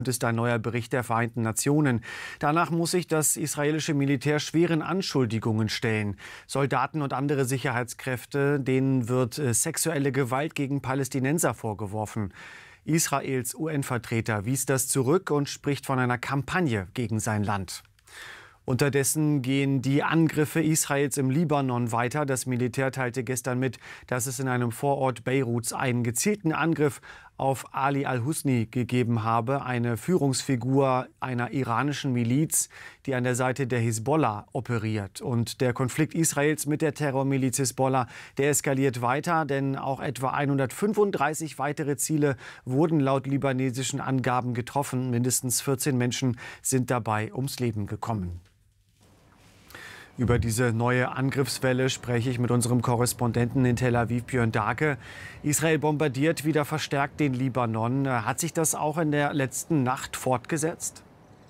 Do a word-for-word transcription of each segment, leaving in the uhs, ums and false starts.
ist ein neuer Bericht der Vereinten Nationen. Danach muss sich das israelische Militär schweren Anschuldigungen stellen. Soldaten und andere Sicherheitskräfte, denen wird äh, sexuelle Gewalt gegen Palästinenser vorgeworfen. Israels U N-Vertreter wies das zurück und spricht von einer Kampagne gegen sein Land. Unterdessen gehen die Angriffe Israels im Libanon weiter. Das Militär teilte gestern mit, dass es in einem Vorort Beiruts einen gezielten Angriff auf Ali al-Husni gegeben habe, eine Führungsfigur einer iranischen Miliz, die an der Seite der Hisbollah operiert. Und der Konflikt Israels mit der Terrormiliz Hisbollah, der eskaliert weiter, denn auch etwa hundertfünfunddreißig weitere Ziele wurden laut libanesischen Angaben getroffen. Mindestens vierzehn Menschen sind dabei ums Leben gekommen. Über diese neue Angriffswelle spreche ich mit unserem Korrespondenten in Tel Aviv, Björn Dahlke. Israel bombardiert wieder verstärkt den Libanon. Hat sich das auch in der letzten Nacht fortgesetzt?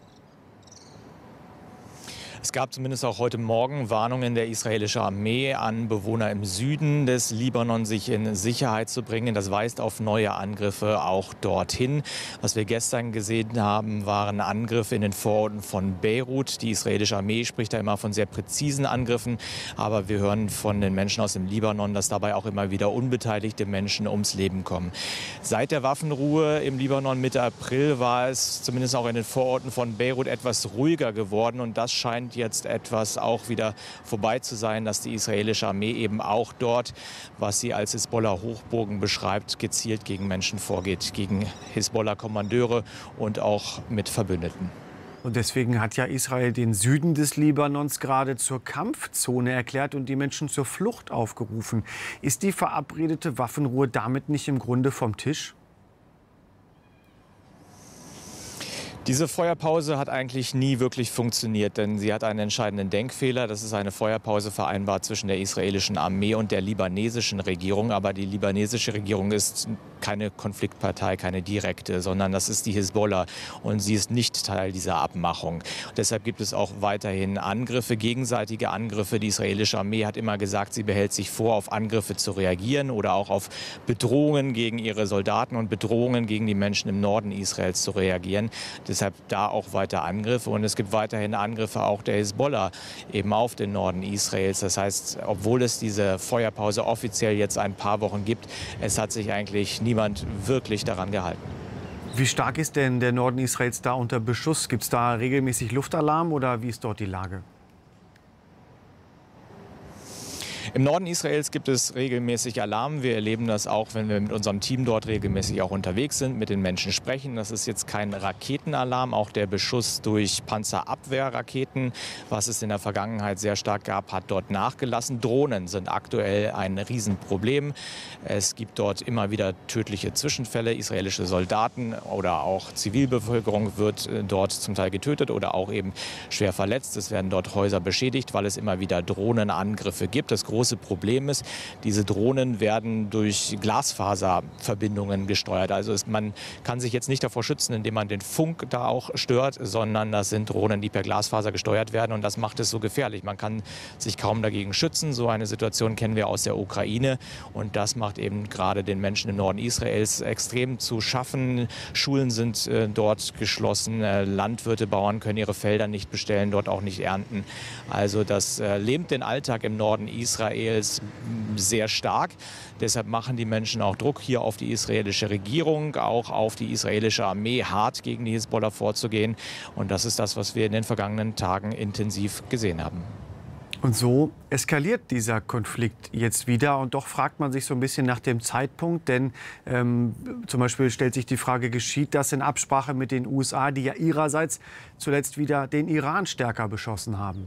Es gab zumindest auch heute Morgen Warnungen der israelischen Armee an Bewohner im Süden des Libanon, sich in Sicherheit zu bringen. Das weist auf neue Angriffe auch dorthin. Was wir gestern gesehen haben, waren Angriffe in den Vororten von Beirut. Die israelische Armee spricht da immer von sehr präzisen Angriffen. Aber wir hören von den Menschen aus dem Libanon, dass dabei auch immer wieder unbeteiligte Menschen ums Leben kommen. Seit der Waffenruhe im Libanon Mitte April war es zumindest auch in den Vororten von Beirut etwas ruhiger geworden. Und das scheint jetzt etwas auch wieder vorbei zu sein, dass die israelische Armee eben auch dort, was sie als Hisbollah-Hochburgen beschreibt, gezielt gegen Menschen vorgeht, gegen Hisbollah-Kommandeure und auch mit Verbündeten. Und deswegen hat ja Israel den Süden des Libanons gerade zur Kampfzone erklärt und die Menschen zur Flucht aufgerufen. Ist die verabredete Waffenruhe damit nicht im Grunde vom Tisch? Diese Feuerpause hat eigentlich nie wirklich funktioniert, denn sie hat einen entscheidenden Denkfehler. Das ist eine Feuerpause vereinbart zwischen der israelischen Armee und der libanesischen Regierung. Aber die libanesische Regierung ist keine Konfliktpartei, keine direkte, sondern das ist die Hisbollah. Und sie ist nicht Teil dieser Abmachung. Und deshalb gibt es auch weiterhin Angriffe, gegenseitige Angriffe. Die israelische Armee hat immer gesagt, sie behält sich vor, auf Angriffe zu reagieren oder auch auf Bedrohungen gegen ihre Soldaten und Bedrohungen gegen die Menschen im Norden Israels zu reagieren. Deshalb da auch weiter Angriffe und es gibt weiterhin Angriffe auch der Hisbollah eben auf den Norden Israels. Das heißt, obwohl es diese Feuerpause offiziell jetzt ein paar Wochen gibt, es hat sich eigentlich niemand wirklich daran gehalten. Wie stark ist denn der Norden Israels da unter Beschuss? Gibt es da regelmäßig Luftalarm oder wie ist dort die Lage? Im Norden Israels gibt es regelmäßig Alarm. Wir erleben das auch, wenn wir mit unserem Team dort regelmäßig auch unterwegs sind, mit den Menschen sprechen. Das ist jetzt kein Raketenalarm. Auch der Beschuss durch Panzerabwehrraketen, was es in der Vergangenheit sehr stark gab, hat dort nachgelassen. Drohnen sind aktuell ein Riesenproblem. Es gibt dort immer wieder tödliche Zwischenfälle. Israelische Soldaten oder auch Zivilbevölkerung wird dort zum Teil getötet oder auch eben schwer verletzt. Es werden dort Häuser beschädigt, weil es immer wieder Drohnenangriffe gibt. Das große Problem ist, diese Drohnen werden durch Glasfaserverbindungen gesteuert. Also ist, man kann sich jetzt nicht davor schützen, indem man den Funk da auch stört, sondern das sind Drohnen, die per Glasfaser gesteuert werden und das macht es so gefährlich. Man kann sich kaum dagegen schützen. So eine Situation kennen wir aus der Ukraine und das macht eben gerade den Menschen im Norden Israels extrem zu schaffen. Schulen sind äh, dort geschlossen, äh, Landwirte, Bauern können ihre Felder nicht bestellen, dort auch nicht ernten. Also das äh, lähmt den Alltag im Norden Israels sehr stark. Deshalb machen die Menschen auch Druck hier auf die israelische Regierung, auch auf die israelische Armee, hart gegen die Hisbollah vorzugehen. Und das ist das, was wir in den vergangenen Tagen intensiv gesehen haben. Und so eskaliert dieser Konflikt jetzt wieder. Und doch fragt man sich so ein bisschen nach dem Zeitpunkt. Denn ähm, zum Beispiel stellt sich die Frage, geschieht das in Absprache mit den U S A, die ja ihrerseits zuletzt wieder den Iran stärker beschossen haben?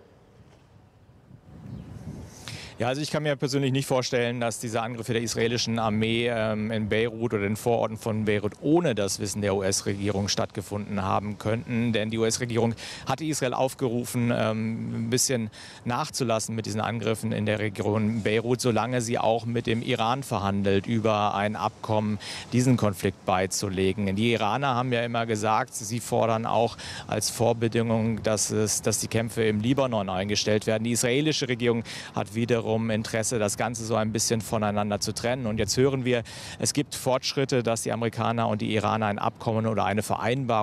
Ja, also ich kann mir persönlich nicht vorstellen, dass diese Angriffe der israelischen Armee ähm, in Beirut oder den Vororten von Beirut ohne das Wissen der U S-Regierung stattgefunden haben könnten. Denn die U S-Regierung hatte Israel aufgerufen, ähm, ein bisschen nachzulassen mit diesen Angriffen in der Region Beirut, solange sie auch mit dem Iran verhandelt, über ein Abkommen diesen Konflikt beizulegen. Die Iraner haben ja immer gesagt, sie fordern auch als Vorbedingung, dass, es, dass die Kämpfe im Libanon eingestellt werden. Die israelische Regierung hat wiederum Interesse, das Ganze so ein bisschen voneinander zu trennen. Und jetzt hören wir, es gibt Fortschritte, dass die Amerikaner und die Iraner ein Abkommen oder eine Vereinbarung